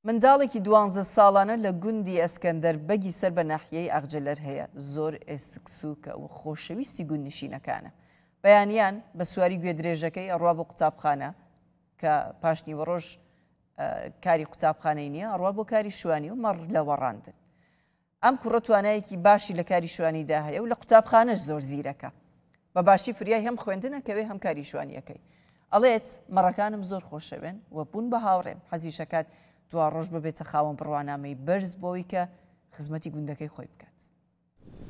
منداڵێکی 12 ساڵانە لە گوندی ئەسکەندەر بەگی سەر بە ناحیەی ئاغجلەر هەیە زۆر ئێسکسووکە و خۆشەویستی گوندنشینەکانە. بەیانیان بە سواری گوێدرێژەکەی ئەڕوا بۆ قوتابخانە کە پاشنیوە ڕۆژ کاری قوتابخانەی نییە، ئەڕوا بۆ کاری شوانی و مەڕ لە وەڕاندن. ئەم کوڕە توانایەکی باشی لە کاری شوانیدا هەیە و لە قوتابخانەش زۆر زیرەکە. بە باشی فریای هەم خوێندنەکەوێ هەم کاری شوانیەکەی. ئەڵێت مەڕەکانم زۆر خۆشەوێن و بوون بە هاوڕێم، حەزیشەکات دوا ڕۆژ ببێتە خاوەن بڕوانامەی بەرز بۆەوەی کە خزمەتی گوندەکەی خۆی بکات.